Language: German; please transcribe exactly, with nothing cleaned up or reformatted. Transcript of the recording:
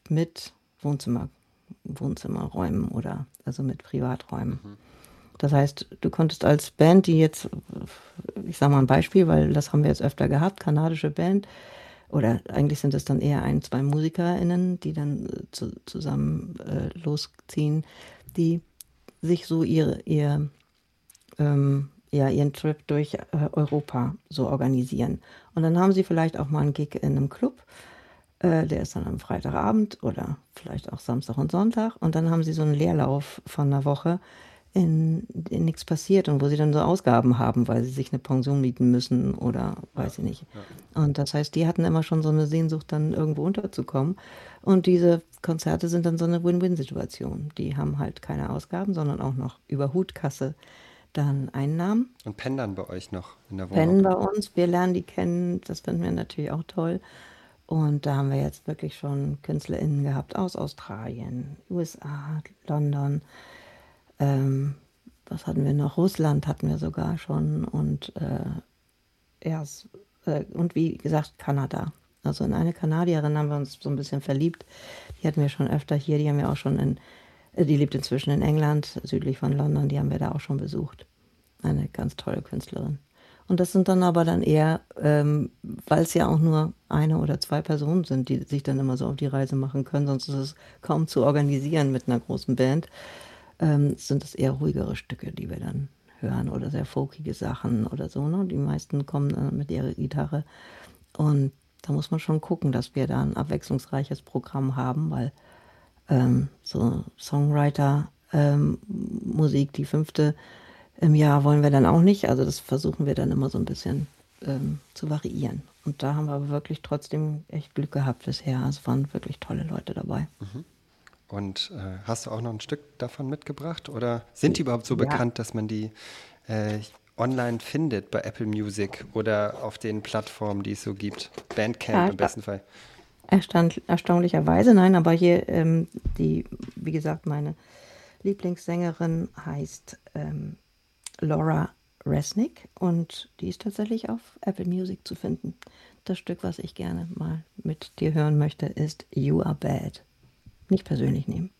Konzept mit Wohnzimmer, Wohnzimmerräumen oder also mit Privaträumen. Mhm. Das heißt, du konntest als Band, die jetzt, ich sage mal ein Beispiel, weil das haben wir jetzt öfter gehabt, kanadische Band, oder eigentlich sind es dann eher ein, zwei MusikerInnen, die dann äh, zu, zusammen äh, losziehen, die sich so ihre, ihr, ähm, ja, ihren Trip durch äh, Europa so organisieren. Und dann haben sie vielleicht auch mal einen Gig in einem Club, äh, der ist dann am Freitagabend oder vielleicht auch Samstag und Sonntag. Und dann haben sie so einen Leerlauf von einer Woche, in dem nichts passiert und wo sie dann so Ausgaben haben, weil sie sich eine Pension mieten müssen oder Ja, weiß ich nicht. ja. Und das heißt, die hatten immer schon so eine Sehnsucht, dann irgendwo unterzukommen. Und diese Konzerte sind dann so eine Win-Win-Situation. Die haben halt keine Ausgaben, sondern auch noch über Hutkasse dann Einnahmen. Und pennen dann bei euch noch in der Wohnung. Pennen bei uns, wir lernen die kennen, das finden wir natürlich auch toll. Und da haben wir jetzt wirklich schon KünstlerInnen gehabt aus Australien, U S A, London, ähm, was hatten wir noch? Russland hatten wir sogar schon und äh, ja, es- äh, und wie gesagt Kanada. Also in eine Kanadierin haben wir uns so ein bisschen verliebt. Die hatten wir schon öfter hier, die haben wir auch schon in, äh, die lebt inzwischen in England, südlich von London, die haben wir da auch schon besucht. Eine ganz tolle Künstlerin. Und das sind dann aber dann eher, ähm, weil es ja auch nur eine oder zwei Personen sind, die sich dann immer so auf die Reise machen können, sonst ist es kaum zu organisieren mit einer großen Band, ähm, sind es eher ruhigere Stücke, die wir dann hören oder sehr folkige Sachen oder so. Ne? Die meisten kommen dann mit ihrer Gitarre und da muss man schon gucken, dass wir da ein abwechslungsreiches Programm haben, weil ähm, so Songwriter, ähm, Musik, die fünfte im Jahr wollen wir dann auch nicht. Also das versuchen wir dann immer so ein bisschen ähm, zu variieren. Und da haben wir aber wirklich trotzdem echt Glück gehabt bisher. Also es waren wirklich tolle Leute dabei. Und äh, hast du auch noch ein Stück davon mitgebracht? Oder sind die überhaupt so Ja, bekannt, dass man die äh, online findet bei Apple Music oder auf den Plattformen, die es so gibt? ja, Bandcamp im ersta besten Fall. erstand erstaunlicherweise, nein, aber hier ähm, die, wie gesagt, meine Lieblingssängerin heißt ähm, Laura Resnick und die ist tatsächlich auf Apple Music zu finden. Das Stück, was ich gerne mal mit dir hören möchte, ist You Are Bad. Nicht persönlich nehmen.